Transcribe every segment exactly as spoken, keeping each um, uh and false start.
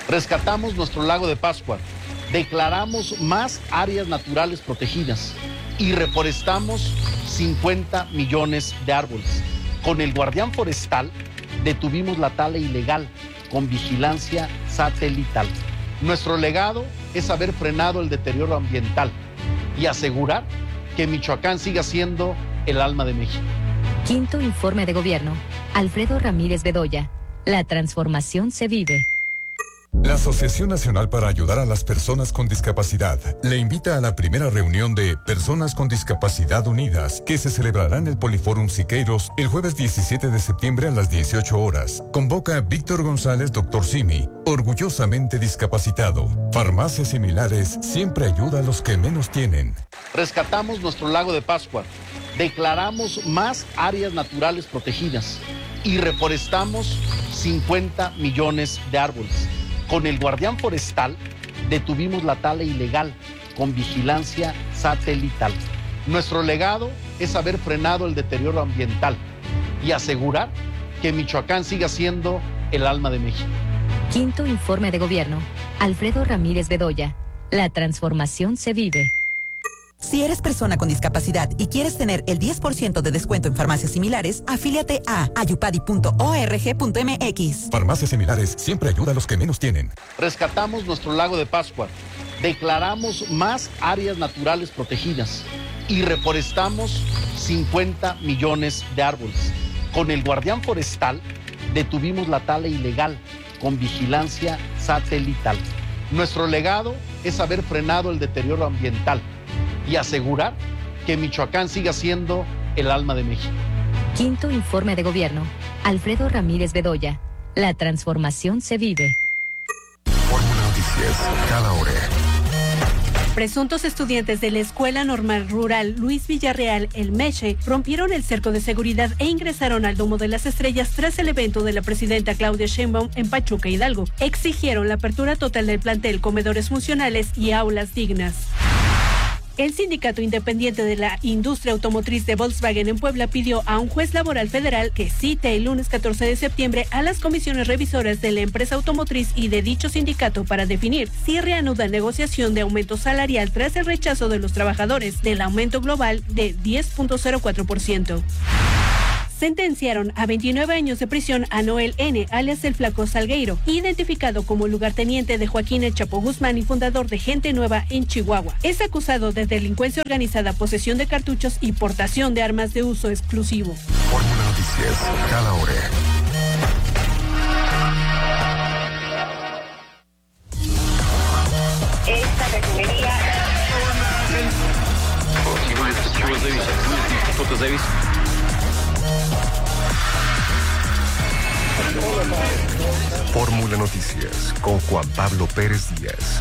Rescatamos nuestro lago de Pátzcuaro, declaramos más áreas naturales protegidas y reforestamos cincuenta millones de árboles. Con el guardián forestal detuvimos la tala ilegal con vigilancia satelital. Nuestro legado es haber frenado el deterioro ambiental y asegurar que Michoacán siga siendo el alma de México. Quinto informe de gobierno. Alfredo Ramírez Bedoya. La transformación se vive. La Asociación Nacional para Ayudar a las Personas con Discapacidad le invita a la primera reunión de Personas con Discapacidad Unidas, que se celebrará en el Poliforum Siqueiros el jueves diecisiete de septiembre a las dieciocho horas. Convoca Víctor González, doctor Simi, orgullosamente discapacitado. Farmacias Similares siempre ayuda a los que menos tienen. Rescatamos nuestro lago de Pátzcuaro, declaramos más áreas naturales protegidas y reforestamos cincuenta millones de árboles. Con el guardián forestal detuvimos la tala ilegal con vigilancia satelital. Nuestro legado es haber frenado el deterioro ambiental y asegurar que Michoacán siga siendo el alma de México. Quinto informe de gobierno. Alfredo Ramírez Bedoya. La transformación se vive. Si eres persona con discapacidad y quieres tener el diez por ciento de descuento en farmacias similares, afíliate a ayupadi punto org punto mx. Farmacias Similares siempre ayuda a los que menos tienen. Rescatamos nuestro lago de Pátzcuaro, declaramos más áreas naturales protegidas y reforestamos cincuenta millones de árboles. Con el guardián forestal detuvimos la tala ilegal con vigilancia satelital. Nuestro legado es haber frenado el deterioro ambiental y asegurar que Michoacán siga siendo el alma de México. Quinto informe de gobierno. Alfredo Ramírez Bedoya. La transformación se vive. Fórmula Noticias, cada hora. Presuntos estudiantes de la Escuela Normal Rural Luis Villarreal, el Meche, rompieron el cerco de seguridad e ingresaron al Domo de las Estrellas tras el evento de la presidenta Claudia Sheinbaum en Pachuca, Hidalgo. Exigieron la apertura total del plantel, comedores funcionales y aulas dignas. El Sindicato Independiente de la Industria Automotriz de Volkswagen en Puebla pidió a un juez laboral federal que cite el lunes catorce de septiembre a las comisiones revisoras de la empresa automotriz y de dicho sindicato para definir si reanuda negociación de aumento salarial tras el rechazo de los trabajadores del aumento global de diez punto cero cuatro por ciento. Sentenciaron a veintinueve años de prisión a Noel N., alias el Flaco Salgueiro, identificado como lugarteniente de Joaquín El Chapo Guzmán y fundador de Gente Nueva en Chihuahua. Es acusado de delincuencia organizada, posesión de cartuchos y portación de armas de uso exclusivo. Fórmula Noticias, cada hora. Esta refinería... Fórmula Noticias con Juan Pablo Pérez Díaz.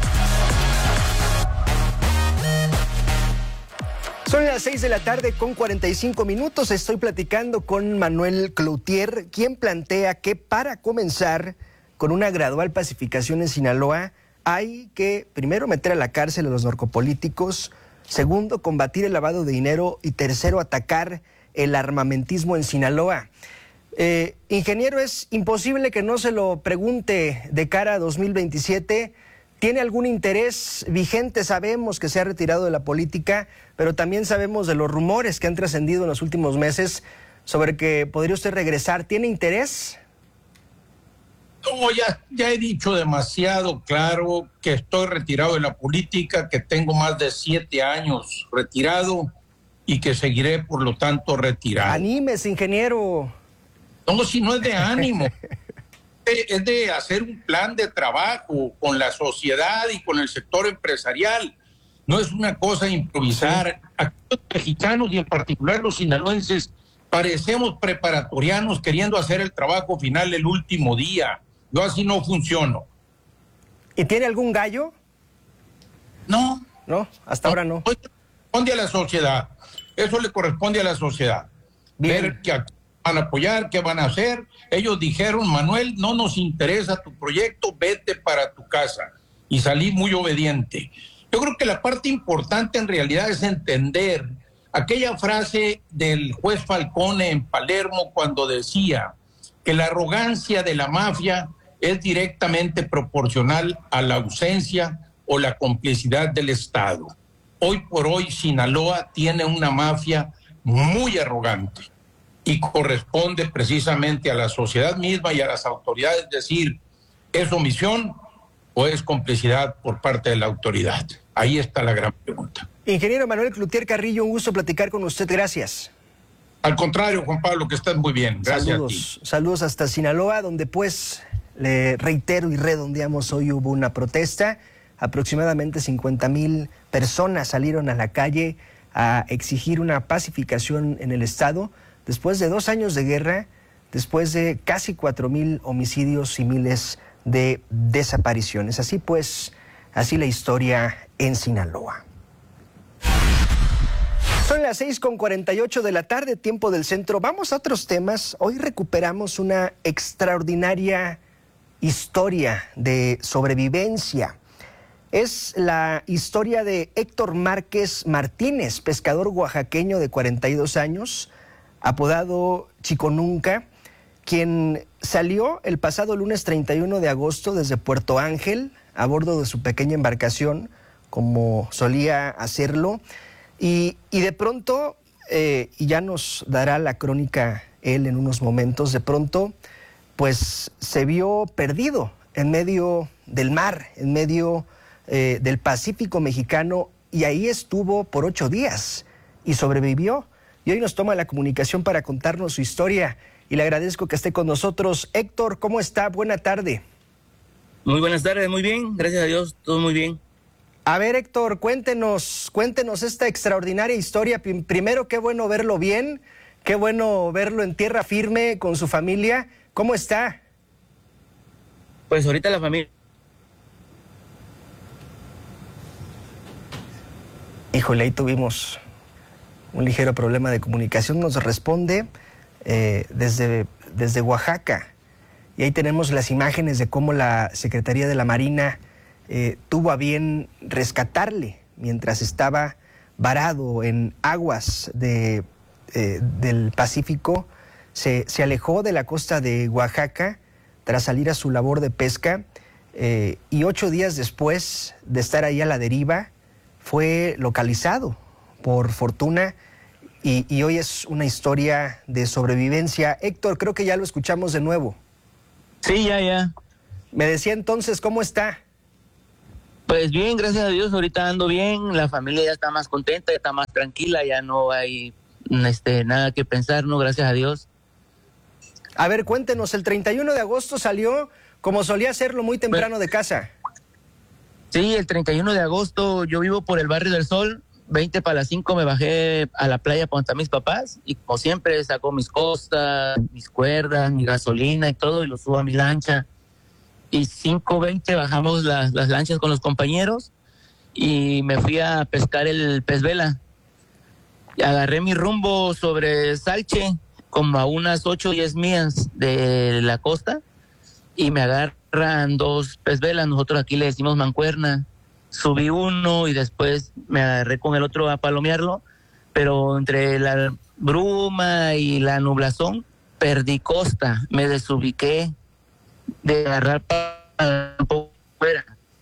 Son las seis de la tarde con cuarenta y cinco minutos. Estoy platicando con Manuel Cloutier, quien plantea que para comenzar con una gradual pacificación en Sinaloa hay que primero meter a la cárcel a los narcopolíticos, segundo combatir el lavado de dinero y tercero atacar el armamentismo en Sinaloa. Eh, ingeniero, es imposible que no se lo pregunte de cara a dos mil veintisiete. ¿Tiene algún interés vigente? Sabemos que se ha retirado de la política, pero también sabemos de los rumores que han trascendido en los últimos meses sobre que podría usted regresar. ¿Tiene interés? No, ya, ya he dicho demasiado claro que estoy retirado de la política, que tengo más de siete años retirado y que seguiré, por lo tanto, retirado. Anímese, ingeniero. No, si no es de ánimo, es de hacer un plan de trabajo con la sociedad y con el sector empresarial. No es una cosa de improvisar. Aquí los mexicanos y en particular los sinaloenses parecemos preparatorianos queriendo hacer el trabajo final el último día. Yo así no funciono. ¿Y tiene algún gallo? No. No, hasta no, ahora no. Eso corresponde a la sociedad. Eso le corresponde a la sociedad. Bien. Ver que aquí van a apoyar, qué van a hacer. Ellos dijeron, Manuel, no nos interesa tu proyecto, vete para tu casa. Y salí muy obediente. Yo creo que la parte importante en realidad es entender aquella frase del juez Falcone en Palermo cuando decía que la arrogancia de la mafia es directamente proporcional a la ausencia o la complicidad del Estado. Hoy por hoy Sinaloa tiene una mafia muy arrogante y corresponde precisamente a la sociedad misma y a las autoridades decir, ¿es omisión o es complicidad por parte de la autoridad? Ahí está la gran pregunta. Ingeniero Manuel Cloutier Carrillo, un gusto platicar con usted, gracias. Al contrario, Juan Pablo, que estás muy bien. Gracias saludos, a ti. Saludos hasta Sinaloa, donde pues, le reitero y redondeamos, hoy hubo una protesta. Aproximadamente cincuenta mil personas salieron a la calle a exigir una pacificación en el estado después de dos años de guerra, después de casi cuatro mil homicidios y miles de desapariciones. Así pues, así la historia en Sinaloa. Son las seis con cuarenta y ocho de la tarde, tiempo del centro. Vamos a otros temas. Hoy recuperamos una extraordinaria historia de sobrevivencia. Es la historia de Héctor Márquez Martínez, pescador oaxaqueño de cuarenta y dos años, apodado Chico Nunca, quien salió el pasado lunes treinta y uno de agosto desde Puerto Ángel a bordo de su pequeña embarcación, como solía hacerlo, y, y de pronto, eh, y ya nos dará la crónica él en unos momentos, de pronto pues se vio perdido en medio del mar, en medio eh, del Pacífico mexicano, y ahí estuvo por ocho días y sobrevivió. Y hoy nos toma la comunicación para contarnos su historia y le agradezco que esté con nosotros. Héctor, ¿cómo está? Buena tarde. Muy buenas tardes, muy bien, gracias a Dios, todo muy bien. A ver, Héctor, cuéntenos, cuéntenos esta extraordinaria historia. Primero, qué bueno verlo bien, qué bueno verlo en tierra firme con su familia. ¿Cómo está? Pues ahorita la familia... Híjole, ahí tuvimos un ligero problema de comunicación. Nos responde eh, desde, desde Oaxaca. Y ahí tenemos las imágenes de cómo la Secretaría de la Marina eh, tuvo a bien rescatarle mientras estaba varado en aguas de, eh, del Pacífico. Se, se alejó de la costa de Oaxaca tras salir a su labor de pesca eh, y ocho días después de estar ahí a la deriva fue localizado por fortuna y, y hoy es una historia de sobrevivencia. Héctor, creo que ya lo escuchamos de nuevo. Sí, ya, ya. Me decía entonces, ¿cómo está? Pues bien, gracias a Dios, ahorita ando bien, la familia ya está más contenta, está más tranquila, ya no hay este, nada que pensar, ¿no? Gracias a Dios. A ver, cuéntenos, el treinta y uno de agosto salió como solía hacerlo muy temprano de casa. Sí, el treinta y uno de agosto yo vivo por el Barrio del Sol, veinte para las cinco me bajé a la playa con mis papás y como siempre saco mis costas, mis cuerdas, mi gasolina y todo y lo subo a mi lancha. Y cinco veinte bajamos las, las lanchas con los compañeros y me fui a pescar el pez vela. Y agarré mi rumbo sobre Salche, como a unas ocho o diez millas de la costa, y me agarran dos pez velas, nosotros aquí le decimos mancuerna. Subí uno y después me agarré con el otro a palomearlo, pero entre la bruma y la nublazón perdí costa, me desubiqué de agarrar para un poco fuera.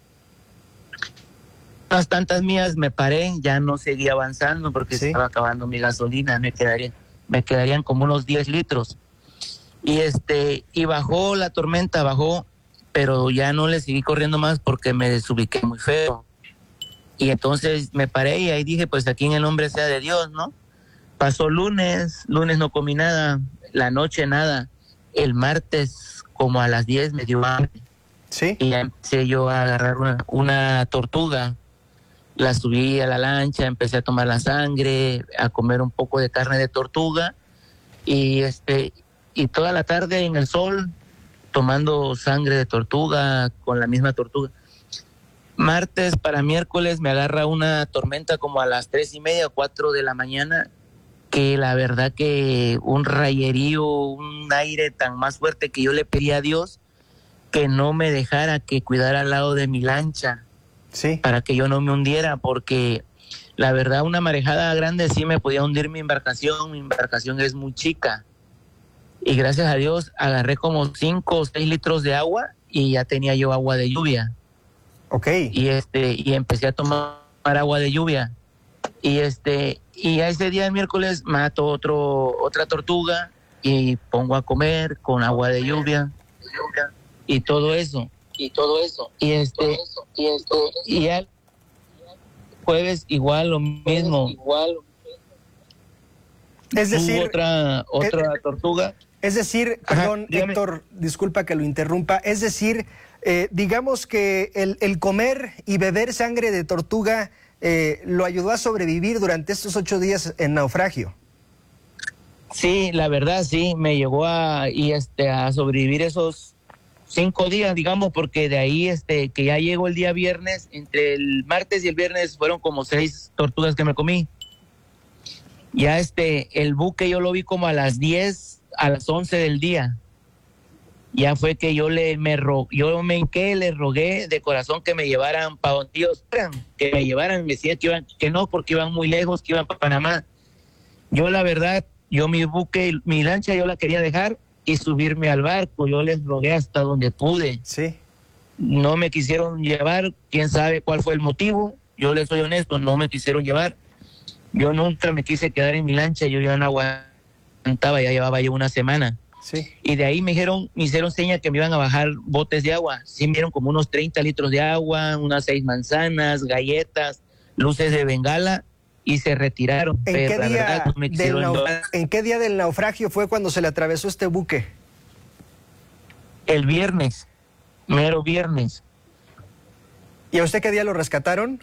Unas tantas millas me paré, ya no seguí avanzando porque ¿sí? Estaba acabando mi gasolina, me quedaría, me quedarían como unos diez litros. Y este, y bajó la tormenta, bajó, pero ya no le seguí corriendo más porque me desubiqué muy feo. Y entonces me paré y ahí dije, pues aquí en el nombre sea de Dios, ¿no? Pasó lunes, lunes no comí nada, la noche nada, el martes como a las diez me dio hambre. Sí. Y ya empecé yo a agarrar una, una tortuga, la subí a la lancha, empecé a tomar la sangre, a comer un poco de carne de tortuga y este y toda la tarde en el sol tomando sangre de tortuga con la misma tortuga. Martes para miércoles me agarra una tormenta como a las tres y media o cuatro de la mañana, que la verdad que un rayerío, un aire tan más fuerte que yo le pedí a Dios que no me dejara, que cuidara al lado de mi lancha, sí, para que yo no me hundiera, porque la verdad una marejada grande sí me podía hundir mi embarcación, mi embarcación es muy chica. Y gracias a Dios agarré como cinco o seis litros de agua y ya tenía yo agua de lluvia. Ok. Y este y empecé a tomar agua de lluvia. Y este y a ese día, el miércoles, mato otro otra tortuga y pongo a comer con agua de lluvia y todo eso. Y todo eso. Y este y este y el jueves igual lo mismo. Igual. Es decir, Hubo otra otra es, tortuga. Es decir, Ajá, perdón, dígame. Héctor, disculpa que lo interrumpa. Es decir, eh, digamos que el, el comer y beber sangre de tortuga eh, lo ayudó a sobrevivir durante estos ocho días en naufragio. Sí, la verdad sí, me llegó a y este a sobrevivir esos cinco días, digamos, porque de ahí este que ya llegó el día viernes, entre el martes y el viernes fueron como seis tortugas que me comí. Ya este el buque yo lo vi como a las diez, a las once del día. Ya fue que yo le me ro, yo me hinqué, le rogué de corazón que me llevaran para donde ellos fueran, que me llevaran, me decían que iban, que no, porque iban muy lejos, que iban para Panamá. Yo la verdad, yo mi buque, mi lancha yo la quería dejar y subirme al barco. Yo les rogué hasta donde pude. Sí. No me quisieron llevar, quién sabe cuál fue el motivo. Yo les soy honesto, no me quisieron llevar. Yo nunca me quise quedar en mi lancha, yo ya no aguantaba, ya llevaba yo una semana. Sí. Y de ahí me dijeron, me hicieron señas que me iban a bajar botes de agua. Sí, me dieron como unos treinta litros de agua, unas seis manzanas, galletas, luces de bengala y se retiraron. ¿En, Pero qué la día verdad no me del quisieron nau- llevar. ¿En qué día del naufragio fue cuando se le atravesó este buque? El viernes, mero viernes. ¿Y a usted qué día lo rescataron?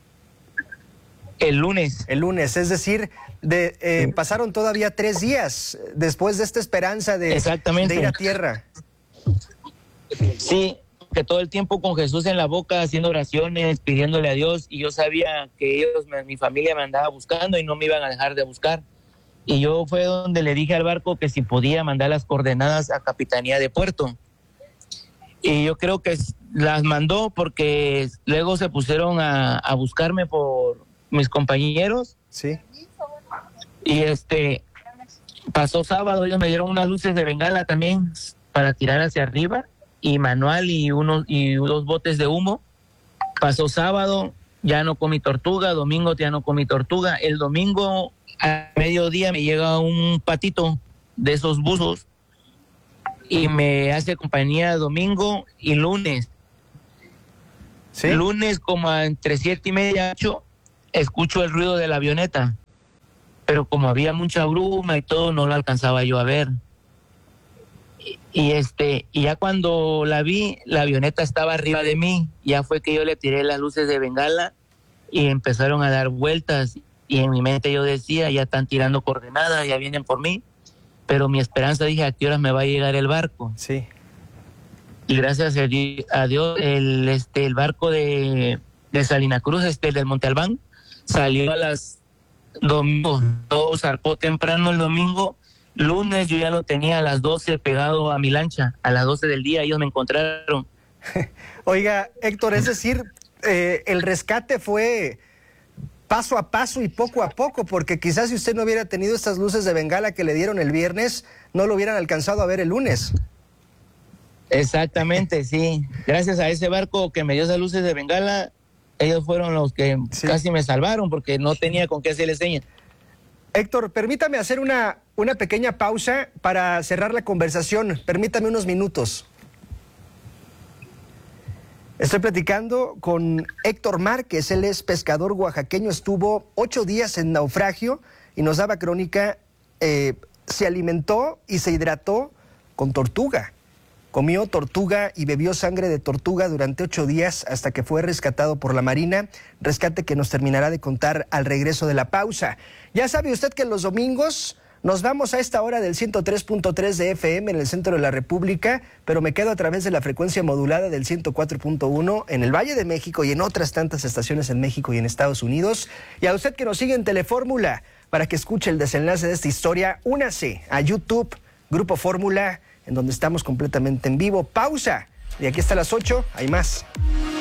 El lunes. El lunes, es decir, de, eh, pasaron todavía tres días después de esta esperanza de, Exactamente. de ir a tierra. Sí, que todo el tiempo con Jesús en la boca, haciendo oraciones, pidiéndole a Dios, y yo sabía que ellos, mi familia me andaba buscando y no me iban a dejar de buscar. Y yo fue donde le dije al barco que si podía mandar las coordenadas a Capitanía de Puerto. Y yo creo que las mandó porque luego se pusieron a, a buscarme por mis compañeros. Sí. Y este pasó sábado, ellos me dieron unas luces de bengala también para tirar hacia arriba y manual y unos y dos botes de humo. Pasó sábado, ya no comí tortuga, domingo ya no comí tortuga. El domingo a mediodía me llega un patito de esos buzos y me hace compañía domingo y lunes. ¿Sí? Lunes como entre siete y media, ocho, escucho el ruido de la avioneta, pero como había mucha bruma y todo, no lo alcanzaba yo a ver. Y, y este y ya cuando la vi, la avioneta estaba arriba de mí. Ya fue que yo le tiré las luces de bengala y empezaron a dar vueltas. Y en mi mente yo decía, ya están tirando coordenadas, ya vienen por mí. Pero mi esperanza, dije, ¿a qué horas me va a llegar el barco? Sí. Y gracias a Dios, el, este, el barco de, de Salina Cruz, este, del Monte Albán, salió a las domingo, todo zarpó temprano el domingo. Lunes yo ya lo tenía a las doce pegado a mi lancha, a las doce del día ellos me encontraron. Oiga, Héctor, es decir, eh, el rescate fue paso a paso y poco a poco, porque quizás si usted no hubiera tenido estas luces de bengala que le dieron el viernes, no lo hubieran alcanzado a ver el lunes. Exactamente, sí. Gracias a ese barco que me dio esas luces de bengala, ellos fueron los que sí. Casi me salvaron porque no tenía con qué hacerle señas. Héctor, permítame hacer una, una pequeña pausa para cerrar la conversación. Permítame unos minutos. Estoy platicando con Héctor Márquez, él es pescador oaxaqueño, estuvo ocho días en naufragio y nos daba crónica, eh, se alimentó y se hidrató con tortuga. Comió tortuga y bebió sangre de tortuga durante ocho días hasta que fue rescatado por la Marina, rescate que nos terminará de contar al regreso de la pausa. Ya sabe usted que los domingos nos vamos a esta hora del ciento tres punto tres de F M en el centro de la República, pero me quedo a través de la frecuencia modulada del ciento cuatro punto uno en el Valle de México y en otras tantas estaciones en México y en Estados Unidos. Y a usted que nos sigue en Telefórmula, para que escuche el desenlace de esta historia, únase a YouTube, Grupo Fórmula, en donde estamos completamente en vivo. Pausa. Y aquí hasta las ocho, hay más.